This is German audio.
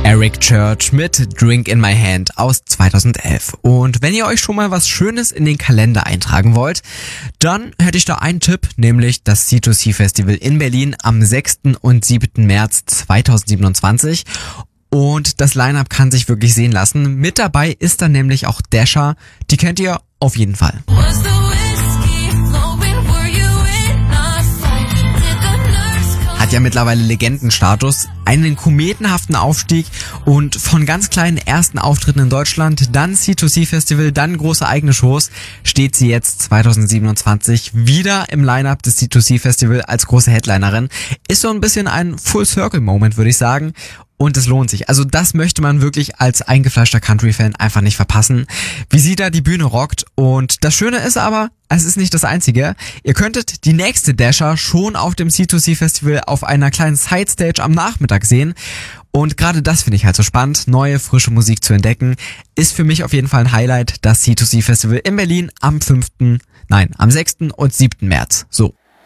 Eric Church mit Drink in My Hand aus 2011. Und wenn ihr euch schon mal was Schönes in den Kalender eintragen wollt, dann hätte ich da einen Tipp, nämlich das C2C Festival in Berlin am 6. und 7. März 2027. Und das Line-Up kann sich wirklich sehen lassen. Mit dabei ist dann nämlich auch Dasha, die kennt ihr auf jeden Fall. Hat ja mittlerweile Legendenstatus, einen kometenhaften Aufstieg und von ganz kleinen ersten Auftritten in Deutschland, dann C2C Festival, dann große eigene Shows, steht sie jetzt 2027 wieder im Line-Up des C2C Festival als große Headlinerin. Ist so ein bisschen ein Full-Circle-Moment, würde ich sagen. Und es lohnt sich. Also das möchte man wirklich als eingefleischter Country-Fan einfach nicht verpassen, wie sie da die Bühne rockt. Und das Schöne ist aber, es ist nicht das Einzige. Ihr könntet die nächste Dasha schon auf dem C2C-Festival auf einer kleinen Side-Stage am Nachmittag sehen. Und gerade das finde ich halt so spannend, neue, frische Musik zu entdecken. Ist für mich auf jeden Fall ein Highlight, das C2C-Festival in Berlin am 6. und 7. März. So.